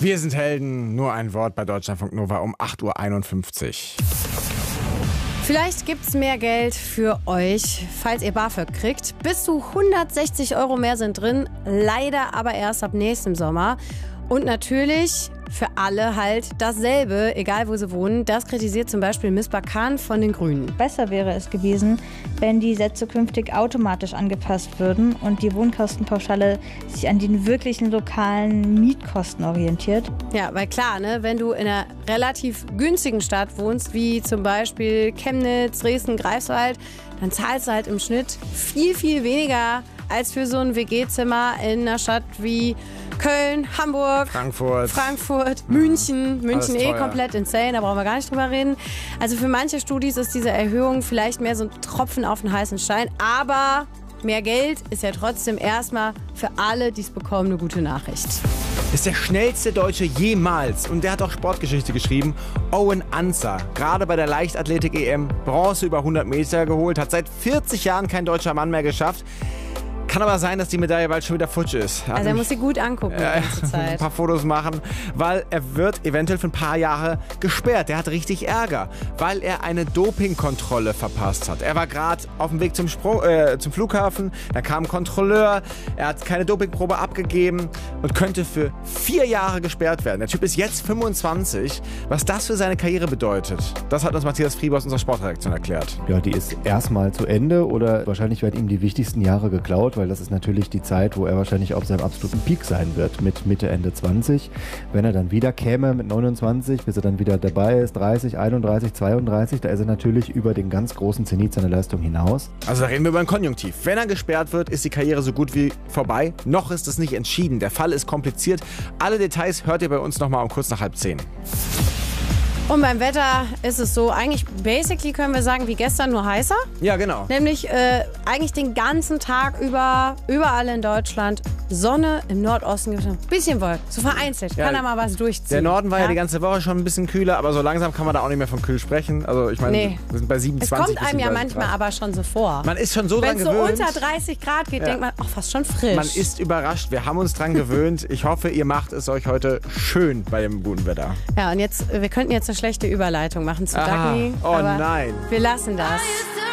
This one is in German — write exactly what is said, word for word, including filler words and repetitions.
Wir sind Helden, nur ein Wort bei Deutschlandfunk Nova um acht Uhr einundfünfzig. Vielleicht gibt's mehr Geld für euch, falls ihr BAföG kriegt. Bis zu hundertsechzig Euro mehr sind drin, leider aber erst ab nächstem Sommer. Und natürlich für alle halt dasselbe, egal wo sie wohnen. Das kritisiert zum Beispiel Misbah Khan von den Grünen. Besser wäre es gewesen, wenn die Sätze künftig automatisch angepasst würden und die Wohnkostenpauschale sich an den wirklichen lokalen Mietkosten orientiert. Ja, weil klar, ne, wenn du in einer relativ günstigen Stadt wohnst, wie zum Beispiel Chemnitz, Dresden, Greifswald, dann zahlst du halt im Schnitt viel, viel weniger als für so ein W G-Zimmer in einer Stadt wie Köln, Hamburg, Frankfurt, Frankfurt, München. München eh komplett insane, da brauchen wir gar nicht drüber reden. Also für manche Studis ist diese Erhöhung vielleicht mehr so ein Tropfen auf den heißen Stein, aber mehr Geld ist ja trotzdem erstmal für alle, die es bekommen, eine gute Nachricht. Ist der schnellste Deutsche jemals und der hat auch Sportgeschichte geschrieben. Owen Ancer, gerade bei der Leichtathletik-E M, Bronze über hundert Meter geholt, hat seit vierzig Jahren kein deutscher Mann mehr geschafft. Kann aber sein, dass die Medaille bald schon wieder futsch ist. Also er muss sie gut angucken die ganze Zeit. Ein paar Fotos machen, weil er wird eventuell für ein paar Jahre gesperrt. Der hat richtig Ärger, weil er eine Dopingkontrolle verpasst hat. Er war gerade auf dem Weg zum, Sprung, äh, zum Flughafen, da kam ein Kontrolleur, er hat keine Dopingprobe abgegeben und könnte für vier Jahre gesperrt werden. Der Typ ist jetzt fünfundzwanzig. Was das für seine Karriere bedeutet, das hat uns Matthias Frieber aus unserer Sportredaktion erklärt. Ja, die ist erstmal zu Ende oder wahrscheinlich werden ihm die wichtigsten Jahre geklaut, weil das ist natürlich die Zeit, wo er wahrscheinlich auf seinem absoluten Peak sein wird, mit Mitte, Ende zwanzig. Wenn er dann wieder käme mit neunundzwanzig, bis er dann wieder dabei ist, dreißig, einunddreißig, zweiunddreißig, da ist er natürlich über den ganz großen Zenit seiner Leistung hinaus. Also da reden wir über ein Konjunktiv. Wenn er gesperrt wird, ist die Karriere so gut wie vorbei. Noch ist es nicht entschieden. Der Fall ist kompliziert. Alle Details hört ihr bei uns nochmal um kurz nach halb zehn. Und beim Wetter ist es so, eigentlich basically können wir sagen, wie gestern, nur heißer. Ja, genau. Nämlich äh, eigentlich den ganzen Tag über, überall in Deutschland Sonne, im Nordosten gibt es ein bisschen Wolken, so vereinzelt, Ja, kann da mal was durchziehen. Der Norden war ja? ja die ganze Woche schon ein bisschen kühler, aber so langsam kann man da auch nicht mehr von kühl sprechen. Also ich meine, Nee. wir sind bei Es siebenundzwanzig. kommt einem ja bis manchmal Grad. aber schon so vor. Man ist schon so Wenn dran es so gewöhnt. unter dreißig Grad geht, Ja. denkt man, ach, fast schon frisch. Man ist überrascht. Wir haben uns dran gewöhnt. Ich hoffe, ihr macht es euch heute schön bei dem guten Wetter. Ja, und jetzt, wir könnten jetzt eine schlechte Überleitung machen zu Aha. Dagny. Oh aber nein. Wir lassen das.